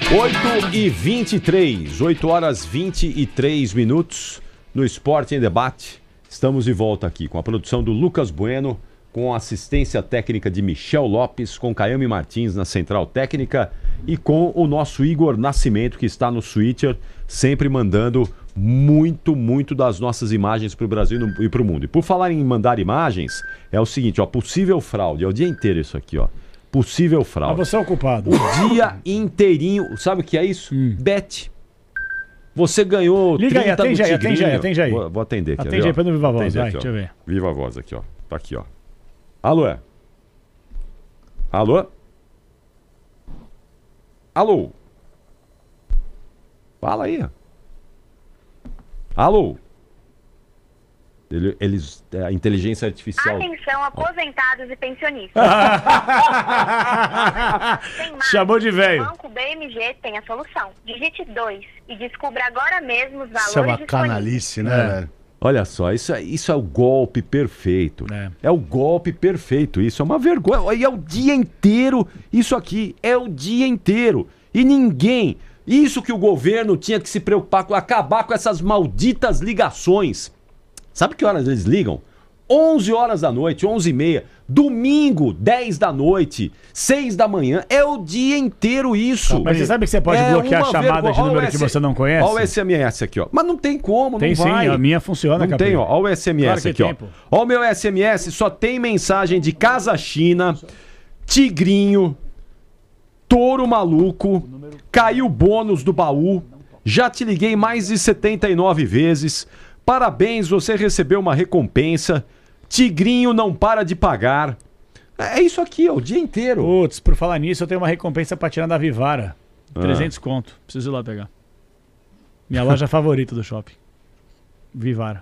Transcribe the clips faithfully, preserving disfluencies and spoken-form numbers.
oito e vinte e três, oito horas vinte e três minutos no Esporte em Debate. Estamos de volta aqui com a produção do Lucas Bueno, com a assistência técnica de Michel Lopes, com Caiame Martins na Central Técnica e com o nosso Igor Nascimento, que está no Switcher, sempre mandando muito, muito das nossas imagens para o Brasil e para o mundo. E por falar em mandar imagens, é o seguinte, ó, possível fraude, é o dia inteiro isso aqui, ó. Possível fraude. Mas você é o culpado. O dia inteirinho. Sabe o que é isso? Hum. Bet. Você ganhou Liga aí, atende aí, atende aí, atende aí. Vou, vou atender aqui. Atende aí para no Viva Voz, vai, aqui, deixa eu ver. Viva Voz aqui, ó. Tá aqui, ó. Alô? Alô? Alô? Fala aí. Alô? Eles, a inteligência artificial... Atenção, aposentados e pensionistas. Tem mais. Chamou de velho. O Banco B M G tem a solução. Digite dois e descubra agora mesmo os valores. Isso é uma canalice, né, é. velho? Olha só, isso é, isso é o golpe perfeito. É. é o golpe perfeito. Isso é uma vergonha. E é o dia inteiro. Isso aqui é o dia inteiro. E ninguém... Isso que o governo tinha que se preocupar com, acabar com essas malditas ligações. Sabe que horas eles ligam? onze horas da noite, onze e meia. Domingo, dez da noite, seis da manhã. É o dia inteiro isso. Mas você sabe que você pode é bloquear chamadas de número S... que você não conhece? Olha o S M S aqui, ó. Mas não tem como, tem não vai. Tem sim, a minha funciona, Não tem, ó. Olha o S M S claro aqui, ó. Tempo. Olha o meu S M S, só tem mensagem de Casa China, Tigrinho, Touro Maluco, caiu bônus do baú, já te liguei mais de setenta e nove vezes... Parabéns, você recebeu uma recompensa. Tigrinho não para de pagar. É isso aqui, ó, o dia inteiro. Putz, por falar nisso, eu tenho uma recompensa pra tirar da Vivara. trezentos ah. conto. Preciso ir lá pegar. Minha loja favorita do shopping. Vivara.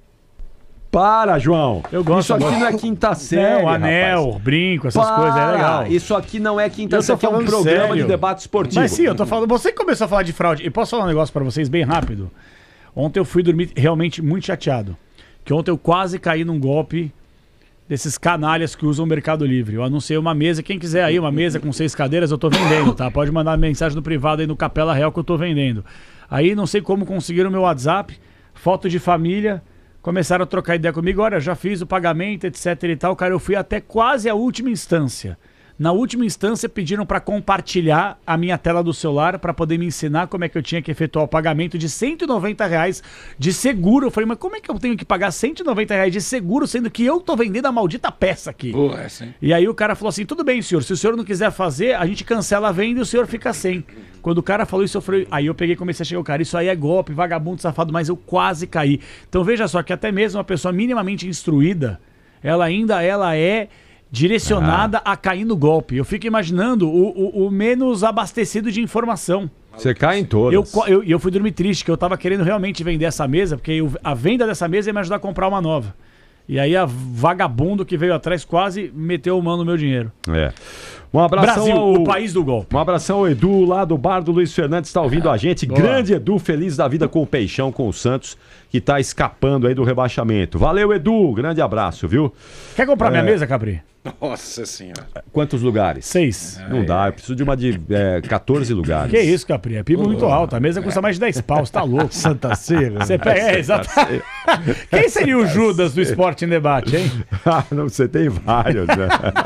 Para, João. Eu gosto. Isso aqui agora. não é quinta série, Não, anel, rapaz. Brinco, essas Para. coisas, é legal. Isso aqui não é quinta série, aqui é um programa sério. de debate esportivo. Mas sim, eu tô falando... Você começou a falar de fraude. E posso falar um negócio pra vocês bem rápido? Ontem eu fui dormir realmente muito chateado. Que ontem eu quase caí num golpe desses canalhas que usam o Mercado Livre. Eu anunciei uma mesa, quem quiser aí, uma mesa com seis cadeiras, eu tô vendendo, tá? Pode mandar mensagem no privado aí no Capela Real que eu tô vendendo. Aí não sei como conseguiram o meu WhatsApp, foto de família, começaram a trocar ideia comigo, olha, já fiz o pagamento, etc e tal. Cara, eu fui até quase a última instância. Na última instância, pediram para compartilhar a minha tela do celular para poder me ensinar como é que eu tinha que efetuar o pagamento de cento e noventa reais de seguro. Eu falei, mas como é que eu tenho que pagar cento e noventa reais de seguro, sendo que eu tô vendendo a maldita peça aqui? Boa, essa, hein? E aí o cara falou assim, tudo bem, senhor, se o senhor não quiser fazer, a gente cancela a venda e o senhor fica sem. Quando o cara falou isso, eu falei, aí eu peguei e comecei a chegar, o cara, isso aí é golpe, vagabundo, safado, mas eu quase caí. Então veja só que até mesmo uma pessoa minimamente instruída, ela ainda ela é... direcionada ah. a cair no golpe. Eu fico imaginando o, o, o menos abastecido de informação. Você cai em todas. Eu, eu, eu fui dormir triste, que eu tava querendo realmente vender essa mesa, porque eu, a venda dessa mesa ia me ajudar a comprar uma nova. E aí a vagabundo que veio atrás quase meteu o mão no meu dinheiro. É. Um abração Brasil, ao... o país do golpe. Um abração ao Edu, lá do bar do Luiz Fernandes, está ouvindo a gente. Boa. Grande Edu, feliz da vida com o Peixão, com o Santos, que está escapando aí do rebaixamento. Valeu, Edu, grande abraço, viu? Quer comprar é... minha mesa, Capri? Nossa senhora. Quantos lugares? Seis. Não dá, eu preciso de uma de é, quatorze lugares. Que isso, Capri? É pibo muito alto. A mesa custa mais de dez pau, você tá louco. Santa Ceia. Você pega, é, exato. Quem seria o Judas do Esporte em Debate, hein? Ah, não, você tem vários, né?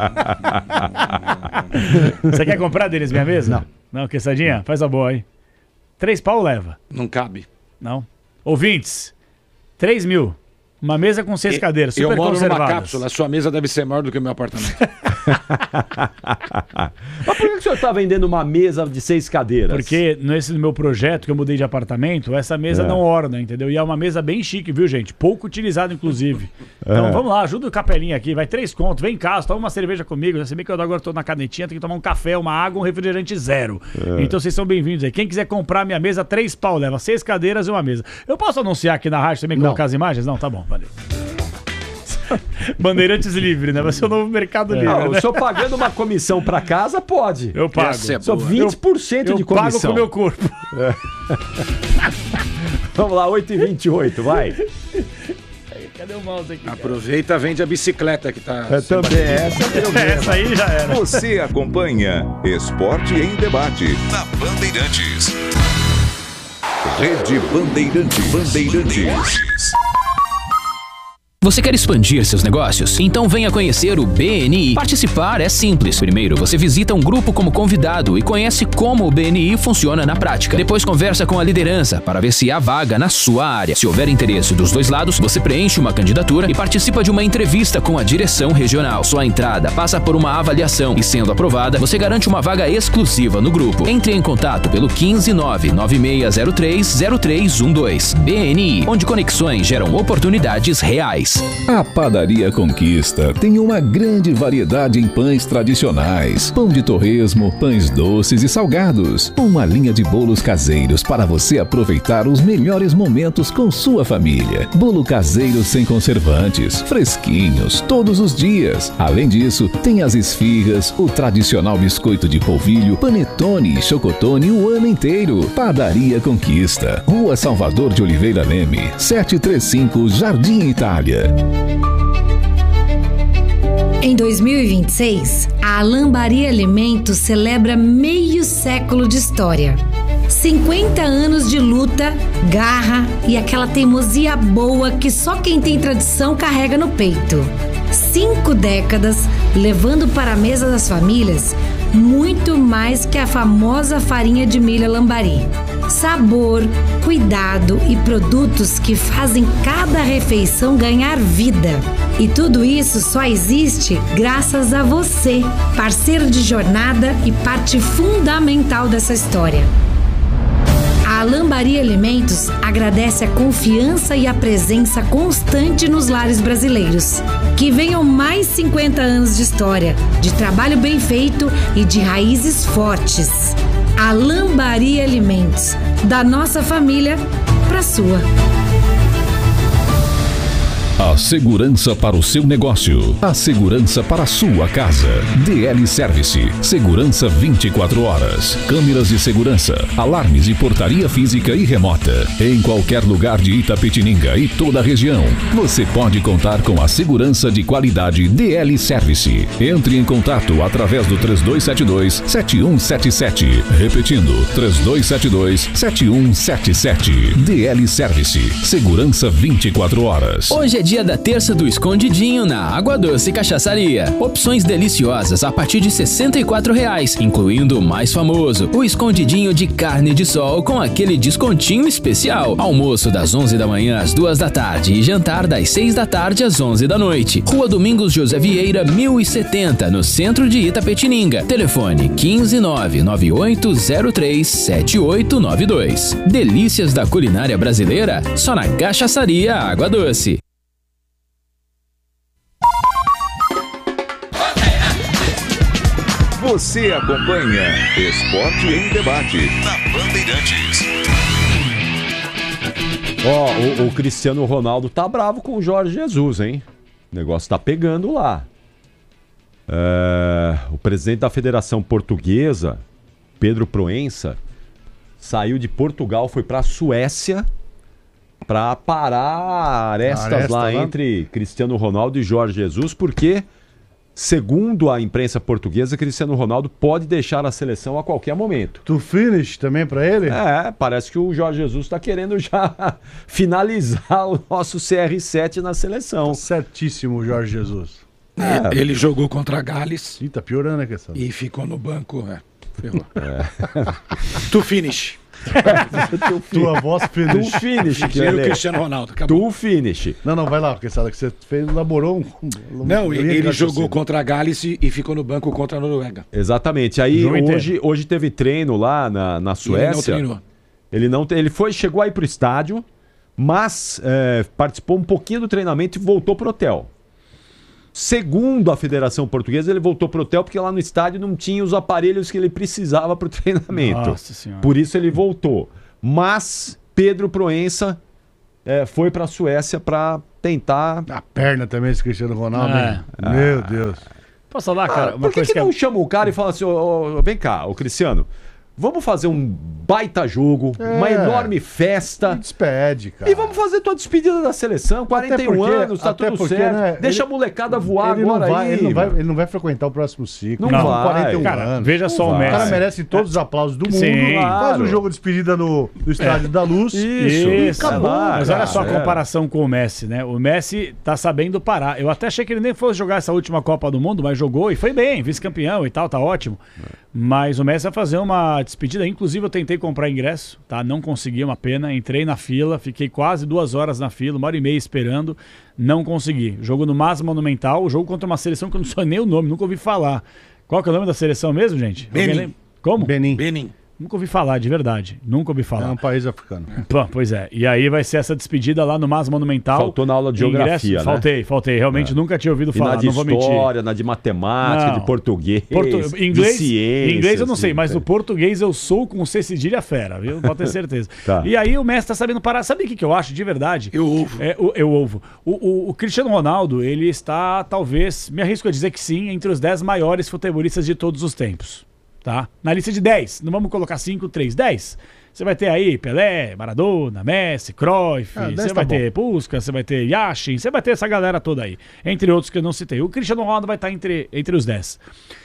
Você quer comprar deles minha mesa? Não. Não, quesadinha? Faz a boa aí. Três pau leva. Não cabe. Não. Ouvintes, três mil. Uma mesa com seis e, cadeiras, super eu moro conservadas. numa cápsula, a sua mesa deve ser maior do que o meu apartamento. Mas por que o senhor está vendendo uma mesa de seis cadeiras? Porque nesse meu projeto que eu mudei de apartamento, essa mesa é. não orna, entendeu? E é uma mesa bem chique, viu, gente? Pouco utilizada, inclusive. Então é. vamos lá, ajuda o Capelinha aqui, vai três contos, vem em casa, toma uma cerveja comigo. Já sabia que eu agora estou na canetinha, tenho que tomar um café, uma água, um refrigerante zero. É. Então vocês são bem-vindos aí. Quem quiser comprar minha mesa, três pau leva, seis cadeiras e uma mesa. Eu posso anunciar aqui na rádio também, colocar não. as imagens? Não, tá bom, valeu. Bandeirantes Livre, né? Vai ser o novo Mercado Livre. Não, né? o senhor pagando uma comissão pra casa, pode. Eu pago. Só vinte por cento eu, de eu comissão. Eu pago com o meu corpo. É. Vamos lá, oito e vinte e oito, vai. Cadê o mouse aqui? Cara? Aproveita, vende a bicicleta que tá... É, também, essa é meu mesmo. Essa aí já era. Você acompanha Esporte em Debate na Bandeirantes. Rede Bandeirantes. Bandeirantes. Você quer expandir seus negócios? Então venha conhecer o B N I. Participar é simples. Primeiro, você visita um grupo como convidado e conhece como o B N I funciona na prática. Depois conversa com a liderança para ver se há vaga na sua área. Se houver interesse dos dois lados, você preenche uma candidatura e participa de uma entrevista com a direção regional. Sua entrada passa por uma avaliação e, sendo aprovada, você garante uma vaga exclusiva no grupo. Entre em contato pelo quinze nove nove seis zero três zero três um dois. B N I, onde conexões geram oportunidades reais. A Padaria Conquista tem uma grande variedade em pães tradicionais, pão de torresmo, pães doces e salgados. Uma linha de bolos caseiros para você aproveitar os melhores momentos com sua família. Bolo caseiro sem conservantes, fresquinhos, todos os dias. Além disso, tem as esfirras, o tradicional biscoito de polvilho, panetone e chocotone o ano inteiro. Padaria Conquista, Rua Salvador de Oliveira Leme, setecentos e trinta e cinco, Jardim Itália. Em dois mil e vinte e seis, a Alambari Alimentos celebra meio século de história. cinquenta anos de luta, garra e aquela teimosia boa que só quem tem tradição carrega no peito. Cinco décadas levando para a mesa das famílias muito mais que a famosa farinha de milho Alambari. Sabor, cuidado e produtos que fazem cada refeição ganhar vida. E tudo isso só existe graças a você, parceiro de jornada e parte fundamental dessa história. A Alambari Alimentos agradece a confiança e a presença constante nos lares brasileiros. Que venham mais cinquenta anos de história, de trabalho bem feito e de raízes fortes. Alambari Alimentos, da nossa família para a sua. A segurança para o seu negócio. A segurança para a sua casa. D L Service. Segurança vinte e quatro horas. Câmeras de segurança, alarmes e portaria física e remota. Em qualquer lugar de Itapetininga e toda a região, você pode contar com a segurança de qualidade D L Service. Entre em contato através do três dois sete dois, sete um sete sete. Repetindo, três dois sete dois, sete um sete sete. D L Service. Segurança vinte e quatro horas. Hoje é dia da terça do escondidinho na Água Doce Cachaçaria. Opções deliciosas a partir de sessenta e quatro reais, incluindo o mais famoso, o escondidinho de carne de sol com aquele descontinho especial. Almoço das onze da manhã às duas da tarde e jantar das seis da tarde às onze da noite. Rua Domingos José Vieira, mil e setenta, no centro de Itapetininga. Telefone quinze nove nove oito zero três sete oito nove dois. Delícias da culinária brasileira, só na Cachaçaria Água Doce. Você acompanha Esporte em Debate na Bandeirantes. Ó, o, o Cristiano Ronaldo tá bravo com o Jorge Jesus, hein? O negócio tá pegando lá. É, o presidente da Federação Portuguesa, Pedro Proença, saiu de Portugal, foi pra Suécia pra parar arestas Aresta lá, lá entre Cristiano Ronaldo e Jorge Jesus, porque... Segundo a imprensa portuguesa, Cristiano Ronaldo pode deixar a seleção a qualquer momento. Tu finish também pra ele? É, parece que o Jorge Jesus está querendo já finalizar o nosso C R sete na seleção. Certíssimo, Jorge Jesus. É. Ele jogou contra a Gales. Ih, tá piorando a questão. E ficou no banco. É, ferrou. É. To finish. Tua voz finish. Tu finish, E o Cristiano Ronaldo. Acabou. Tu finish. Não, não, vai lá, porque sabe que você fez, elaborou um... Não, um ele jogou contra a Gales e, e ficou no banco contra a Noruega. Exatamente. Aí Jogo hoje, hoje teve treino lá na, na Suécia. Ele não treinou. Ele não te- ele foi, chegou aí pro estádio, mas é, participou um pouquinho do treinamento e voltou pro hotel. Segundo a Federação Portuguesa, ele voltou pro hotel porque lá no estádio não tinha os aparelhos que ele precisava pro treinamento. Nossa Senhora. Por isso ele voltou. Mas Pedro Proença é, foi pra Suécia pra tentar... A perna também desse Cristiano Ronaldo, É. hein? Meu Deus. Posso falar, cara? Ah, Uma por que, coisa que que não é... chama o cara e fala assim, ô, ô, vem cá, ô Cristiano, Vamos fazer um baita jogo, É. uma enorme festa. Me despede, cara. E vamos fazer tua despedida da seleção. quarenta e um porque- anos, tá até tudo porque, certo. né, Deixa ele- a molecada voar ele não agora vai, aí. ele, não vai, meu. ele não vai frequentar o próximo ciclo. Não Com vai. quarenta e um Cara, anos. veja só o vai. O cara Messi. merece todos os aplausos do mundo. Sim, faz claro. o jogo de despedida no, no Estádio da Luz. Isso. Isso. Acabou, Mas cara. olha só a É. comparação com o Messi, né? O Messi tá sabendo parar. Eu até achei que ele nem fosse jogar essa última Copa do Mundo, mas jogou e foi bem, vice-campeão e tal, tá ótimo. Mas o Messi vai fazer uma despedida. Inclusive, eu tentei comprar ingresso, tá? Não consegui, uma pena. Entrei na fila, fiquei quase duas horas na fila, uma hora e meia esperando. Não consegui. Jogo no Mas Monumental, jogo contra uma seleção que eu não sei nem o nome, nunca ouvi falar. Qual que é o nome da seleção mesmo, gente? Benin. Alguém lembra? Como? Benin. Benin. Nunca ouvi falar, de verdade. Nunca ouvi É falar. um país africano. Pô, pois é. E aí vai ser essa despedida lá no Mas Monumental. Faltou na aula de Ingresso- geografia, né? Faltei, faltei. Realmente nunca tinha ouvido E na falar, de não vou mentir. história, na de matemática, Não. de português, Portu- de Inglês, ciências, inglês eu não sei, de- mas no português eu sou com C cedilha fera, viu? Pode ter certeza. Tá. E aí o Messi tá sabendo parar. Sabe o que, que eu acho de verdade? Eu ouvo. É, o, eu ouvo. O, o, o Cristiano Ronaldo, ele está, talvez, me arrisco a dizer que sim, entre os dez maiores futebolistas de todos os tempos. Tá? Na lista de dez, não vamos colocar cinco, três, dez. Você vai ter aí Pelé, Maradona, Messi, Cruyff, Ah, dez você tá vai bom. ter Puskas, você vai ter Yashin, você vai ter essa galera toda aí. Entre outros que eu não citei. O Cristiano Ronaldo vai estar entre, entre os dez.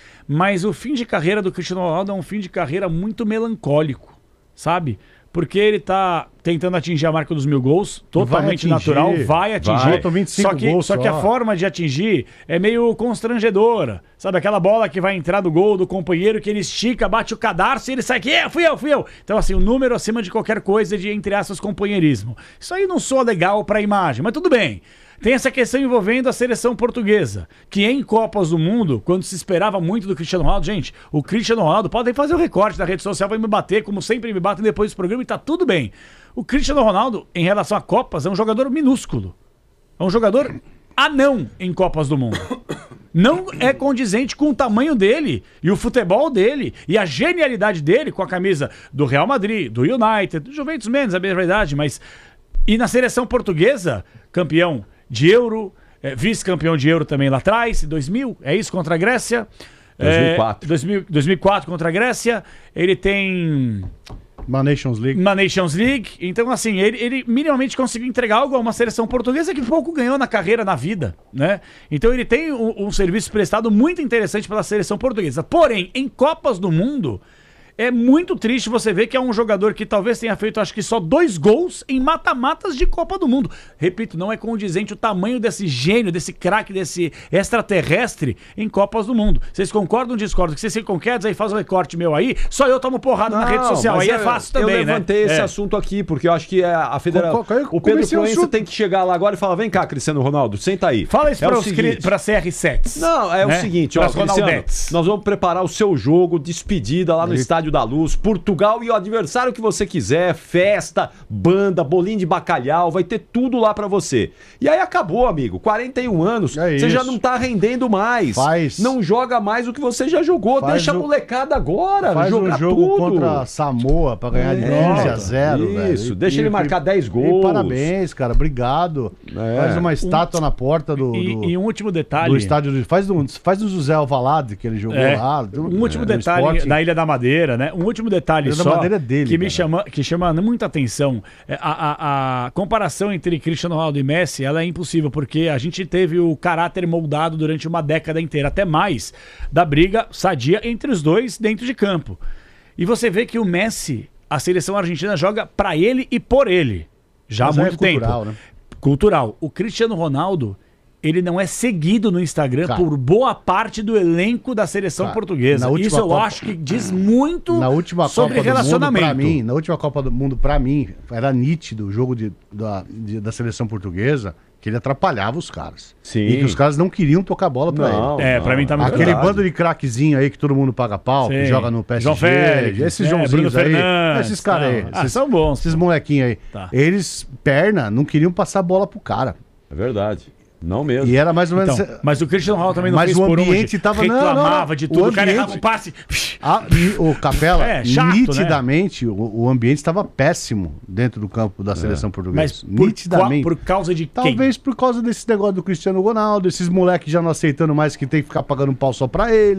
Mas o fim de carreira do Cristiano Ronaldo é um fim de carreira muito melancólico, sabe? Porque ele tá tentando atingir a marca dos mil gols, totalmente Vai atingir. natural, vai atingir. Vai. Faltam vinte e cinco só que, gols só que a só. forma de atingir é meio constrangedora. Sabe, aquela bola que vai entrar do gol do companheiro que ele estica, bate o cadarço e ele sai aqui, "É, fui eu, fui eu. Então, assim, o número acima de qualquer coisa de, entre aspas, companheirismo. Isso aí não soa legal pra imagem, mas tudo bem. Tem essa questão envolvendo a seleção portuguesa, que em Copas do Mundo, quando se esperava muito do Cristiano Ronaldo, gente, o Cristiano Ronaldo, podem fazer o recorte da rede social, vai me bater, como sempre me batem depois do programa e tá tudo bem. O Cristiano Ronaldo, em relação a Copas, é um jogador minúsculo. É um jogador anão em Copas do Mundo. Não é condizente com o tamanho dele e o futebol dele e a genialidade dele com a camisa do Real Madrid, do United, do Juventus menos, é bem verdade, mas... E na seleção portuguesa, campeão de Euro, é, vice-campeão de Euro também lá atrás, em dois mil, é isso, contra a Grécia. dois mil e quatro. É, dois mil, dois mil e quatro contra a Grécia. Ele tem... Na Nations League. na Nations League. Então, assim, ele, ele minimamente conseguiu entregar algo a uma seleção portuguesa que pouco ganhou na carreira, na vida, né? Então ele tem um, um serviço prestado muito interessante pela seleção portuguesa. Porém, em Copas do Mundo, é muito triste você ver que é um jogador que talvez tenha feito, acho que só dois gols em mata-matas de Copa do Mundo. Repito, não é condizente o tamanho desse gênio, desse craque, desse extraterrestre em Copas do Mundo. Vocês concordam ou discordam? Que vocês se concordam, aí faz um recorte meu aí, só eu tomo porrada na rede social. mas Aí é fácil também, eu levantei né? esse É. assunto aqui, porque eu acho que é a federação... Qual- qual- O Pedro comecei o Proença assunto. tem que chegar lá agora e falar, vem cá, Cristiano Ronaldo, senta aí. Fala isso é para o os seguinte, para C R sete. Não, é né? o seguinte, ó, Pras Cristiano, Ronaldetes. nós vamos preparar o seu jogo, despedida lá no Estádio da Luz, Portugal, e o adversário que você quiser, festa, banda, bolinho de bacalhau, vai ter tudo lá pra você. E aí acabou, amigo, quarenta e um anos, É você já isso. não tá rendendo mais. Faz. Não joga mais o que você já jogou, Faz deixa a o- molecada agora Faz jogar um jogo tudo. contra a Samoa pra ganhar de É, quinze a zero, velho. isso, E- deixa e- ele marcar dez e gols. parabéns, cara. Obrigado. É. Faz uma estátua na porta do, E, do, e um último detalhe. do estádio. do- Faz do, faz do José Alvalade, que ele jogou É, lá. do- um último é, no detalhe Sporting. da Ilha da Madeira, né? Um último detalhe Ilha da só Madeira é dele, que me cara. chama, que chama muita atenção. É, A, a- a comparação entre Cristiano Ronaldo e Messi, ela é impossível porque a gente teve o caráter moldado durante uma década inteira, até mais, da briga sadia entre os dois dentro de campo. E você vê que o Messi, a seleção argentina joga pra ele e por ele, já Mas há é muito cultural, tempo. né? Cultural. O Cristiano Ronaldo, ele não é seguido no Instagram Cara. por boa parte do elenco da seleção Cara, portuguesa. na última Isso eu Copa- acho que diz muito Na última sobre Copa do Mundo, relacionamento. pra mim, na última Copa do Mundo, pra mim, era nítido o jogo de, da, de- da seleção portuguesa, que ele atrapalhava os caras. Sim. E que os caras não queriam tocar bola pra Não, ele. É, pra mim tá muito Aquele verdade. bando de craquezinho aí que todo mundo paga pau, que Sim. joga no P S G. João Félix, esses é, Joãozinhos Bruno aí. Fernandes, Esses caras aí. não. Ah, Esses, são bons. esses molequinhos aí. Tá. Eles, perna, não queriam passar a bola pro cara. É verdade, não mesmo. E era mais ou menos... Então, mas o Cristiano Ronaldo também não Mas fez o por ambiente onde. tava- não, reclamava não, não. de O tudo, o cara ambiente- errava um passe. Ah, e o Capela, É, chato, nitidamente, o, o ambiente estava péssimo dentro do campo da seleção portuguesa. Mas por, nitidamente. qua- por causa de quem? Talvez por causa desse negócio do Cristiano Ronaldo, esses moleques já não aceitando mais que tem que ficar pagando um pau só pra ele.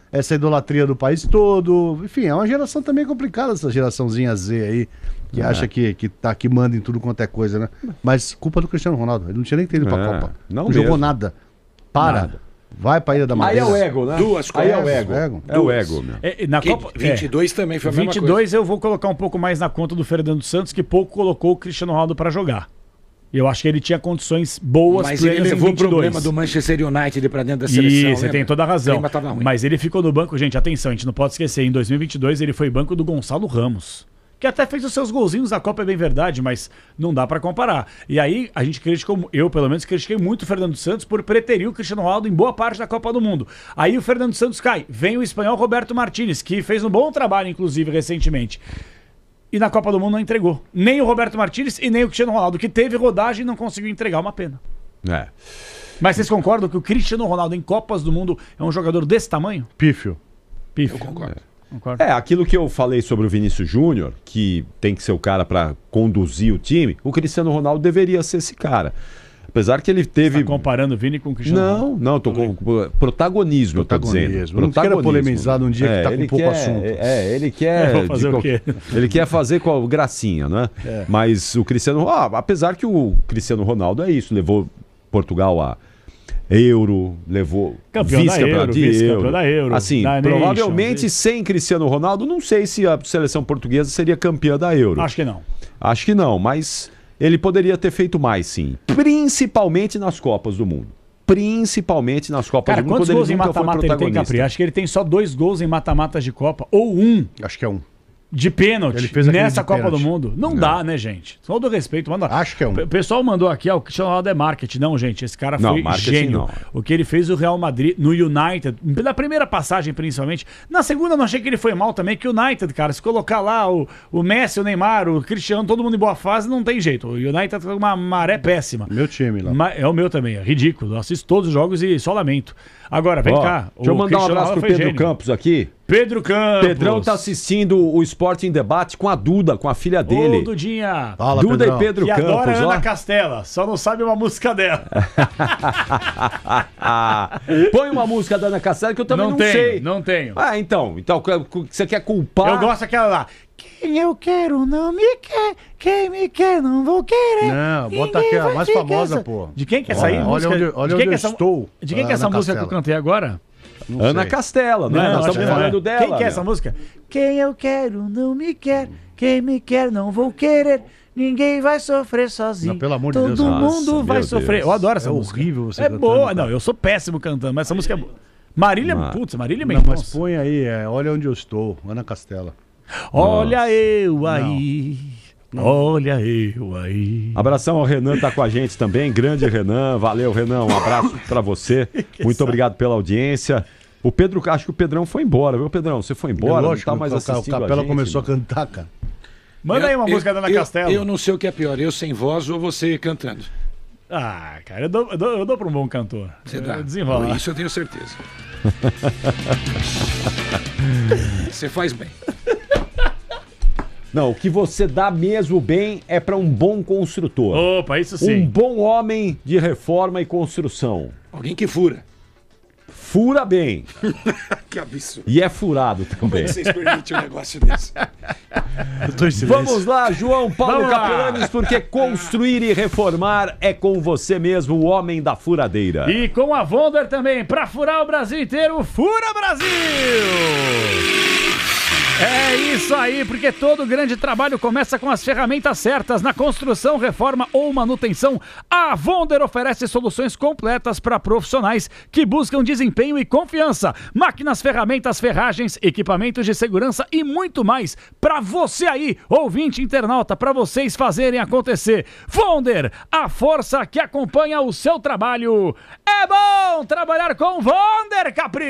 essa idolatria do país todo. Enfim, é uma geração também complicada, essa geraçãozinha Z aí, que é. acha que, que, tá, que manda em tudo quanto é coisa, né? Mas culpa do Cristiano Ronaldo. Ele não tinha nem que ter ido pra é, Copa. Não, não jogou mesmo. nada. Para. Nada. Vai pra Ilha da Madeira. Aí é o ego, né? Duas Aí é o Copas. ego. ego. É o ego, meu. É, na Que Copa, vinte e dois também foi a mesma vinte e dois coisa. eu vou colocar um pouco mais na conta do Fernando Santos, que pouco colocou o Cristiano Ronaldo pra jogar. Eu acho que ele tinha condições boas Mas plenas ele em levou o vinte e dois. problema do Manchester United pra dentro da seleção. Isso, lembra? você tem toda a razão. O clima tava ruim. Mas ele ficou no banco, gente, atenção, a gente não pode esquecer, em dois mil e vinte e dois ele foi banco do Gonçalo Ramos, que até fez os seus golzinhos na Copa, é bem verdade, mas não dá pra comparar. E aí a gente criticou, eu pelo menos critiquei muito o Fernando Santos por preterir o Cristiano Ronaldo em boa parte da Copa do Mundo. Aí o Fernando Santos cai, vem o espanhol Roberto Martínez, que fez um bom trabalho, inclusive, recentemente. E na Copa do Mundo não entregou. Nem o Roberto Martínez e nem o Cristiano Ronaldo, que teve rodagem e não conseguiu entregar, uma pena. É. Mas vocês concordam que o Cristiano Ronaldo em Copas do Mundo é um jogador desse tamanho? Pífio. Pífio. Eu concordo. Concordo. É, aquilo que eu falei sobre o Vinícius Júnior, que tem que ser o cara pra conduzir o time, o Cristiano Ronaldo deveria ser esse cara. Apesar que ele teve... Tá comparando o Vini com o Cristiano Ronaldo? Não, não, tô com protagonismo, eu tô dizendo. Protagonismo. Não quero polemizar num dia que tá com ele pouco quer, assunto. É, ele quer... Eu vou fazer de o qual- quê? Ele quer fazer com a gracinha, né? É. Mas o Cristiano... Ah, apesar que o Cristiano Ronaldo é isso, levou Portugal a Euro, levou Campeão da vice-campeão Euro, de vice-campeão Euro. da Euro, Assim, da provavelmente Nations, sem Cristiano Ronaldo, não sei se a seleção portuguesa seria campeã da Euro. Acho que não. Acho que não, mas ele poderia ter feito mais, sim. Principalmente nas Copas do Mundo. Principalmente nas Copas Cara, do Mundo. quantos quando gols em nunca foi mata-mata ele tem, protagonista. Capri? Acho que ele tem só dois gols em mata-matas de Copa. Ou um Acho que é um. de pênalti Ele fez aquele nessa de Copa pênalti. do Mundo. Não, dá, né, gente? Só do respeito. Manda... Acho que é um. O pessoal mandou aqui, ó, o Cristiano Ronaldo é marketing. Não, gente, esse cara Não, foi marketing gênio. não. O que ele fez no Real Madrid, no United, na primeira passagem principalmente. Na segunda eu não achei que ele foi mal também, que o United, cara, se colocar lá o, o Messi, o Neymar, o Cristiano, todo mundo em boa fase, não tem jeito. O United tá com uma maré péssima. Meu time lá. Ma- É o meu também, é ridículo. Eu assisto todos os jogos e só lamento. Agora, vem Ó, cá. deixa eu o mandar um Cristiano abraço Ronaldo pro foi Pedro gênio. Campos aqui. Pedro Campos. Pedrão tá assistindo o Esporte em Debate com a Duda, com a filha Ô, dele. Dudinha. Fala, Duda Pedrão. e Pedro Que adora Campos, Ana ó. Castela, só não sabe uma música dela. Põe uma música da Ana Castela que eu também não, tenho, sei. não tenho. Ah, então. Então, você quer culpar? Eu gosto daquela lá. Quem eu quero não me quer, quem me quer não vou querer. Não, bota Ninguém aquela vai mais ficar famosa, sa- pô. De quem que é essa aí? Olha Música- onde- olha de quem onde que eu é essa- estou, De quem que é essa Ana música que eu Castela. cantei agora? Não Ana sei. Castela, né? Não, Nós acho estamos que não é. falando dela. Quem que é meu. essa música? Quem eu quero não me quer, quem me quer não vou querer. Ninguém vai sofrer sozinho. Não, pelo amor de Todo Deus. mundo Nossa, vai meu sofrer. Deus. Eu adoro essa É música. horrível você É cantando, boa. cara. Não, eu sou péssimo cantando, mas essa música é boa. Marília, Mas- putz, Marília Não, Mendonça. mas põe aí, é, olha onde eu estou, Ana Castela. Olha eu aí, olha eu aí. Abração ao Renan, tá com a gente também. Grande Renan. Valeu, Renan. Um abraço pra você. Muito obrigado pela audiência. O Pedro, acho que o Pedrão foi embora, viu, Pedrão? Você foi embora, não Lógico, tá mais o, assistindo o Capela a gente, começou mano. a cantar, cara. Manda aí uma Eu- música da Ana eu- Castela. Eu não sei o que é pior, eu sem voz ou você cantando. Ah, cara, eu dou, eu dou, eu dou pra um bom cantor. Você Eu dá. Desenrola. Isso eu tenho certeza. Você faz bem. Não, o que você dá mesmo bem é pra um bom construtor. Opa, isso sim. Um bom homem de reforma e construção. Alguém que fura. Fura bem. Que absurdo. E é furado Como é também. que vocês permitem um negócio desse? Eu tô em silêncio. Vamos lá, João Paulo Vamos lá. Capelanes, porque construir e reformar é com você mesmo, o homem da furadeira. E com a Wonder também, pra furar o Brasil inteiro, Fura Brasil! É isso aí, porque todo grande trabalho começa com as ferramentas certas na construção, reforma ou manutenção. A Wonder oferece soluções completas para profissionais que buscam desempenho e confiança. Máquinas, ferramentas, ferragens, equipamentos de segurança e muito mais para você aí, ouvinte internauta, para vocês fazerem acontecer. Wonder, a força que acompanha o seu trabalho. É bom trabalhar com Wonder, Capri!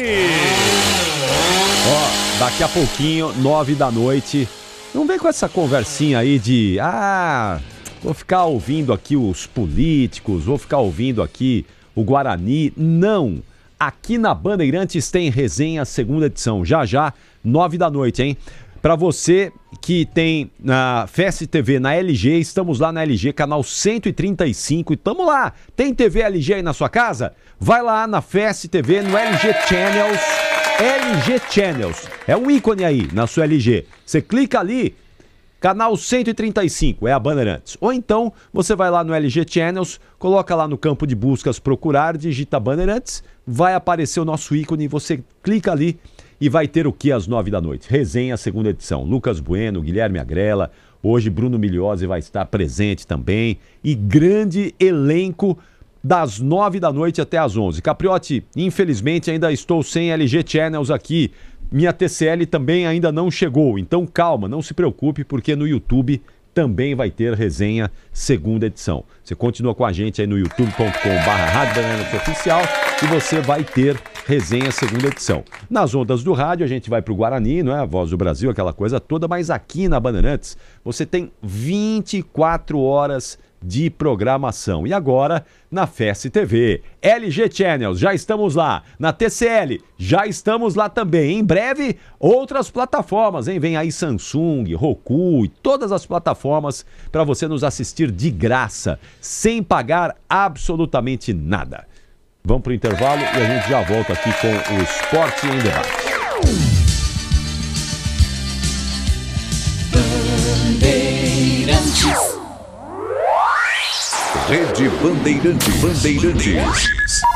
Ó, daqui a pouquinho, nove da noite, não vem com essa conversinha aí de, ah, vou ficar ouvindo aqui os políticos, vou ficar ouvindo aqui o Guarani. Não, aqui na Bandeirantes tem resenha segunda edição, já já, nove da noite, hein? Para você que tem na F E S T V, na L G, estamos lá na L G, canal cento e trinta e cinco, e tamo lá. Tem T V L G aí na sua casa? Vai lá na F E S T V, no L G Channels, L G Channels. É um ícone aí na sua L G. Você clica ali, canal cento e trinta e cinco, é a Bandeirantes. Ou então, você vai lá no L G Channels, coloca lá no campo de buscas procurar, digita Bandeirantes, vai aparecer o nosso ícone, você clica ali e vai ter o que às nove da noite? Resenha, segunda edição. Lucas Bueno, Guilherme Agrela, hoje Bruno Migliozzi vai estar presente também. E grande elenco das nove da noite até às onze. Capriotti, infelizmente ainda estou sem L G Channels aqui. Minha T C L também ainda não chegou, então calma, não se preocupe, porque no YouTube também vai ter resenha segunda edição. Você continua com a gente aí no youtube ponto com barra rádio bandeirantes oficial e você vai ter resenha segunda edição. Nas ondas do rádio a gente vai pro Guarani, não é? A Voz do Brasil, aquela coisa toda, mas aqui na Bandeirantes você tem vinte e quatro horas de programação. E agora, na F E S T V, L G Channels, já estamos lá. Na T C L, já estamos lá também. Em breve, outras plataformas, hein? Vem aí Samsung, Roku e todas as plataformas para você nos assistir de graça, sem pagar absolutamente nada. Vamos pro intervalo e a gente já volta aqui com o Esporte em Debate. Rede Bandeirantes. Bandeirantes.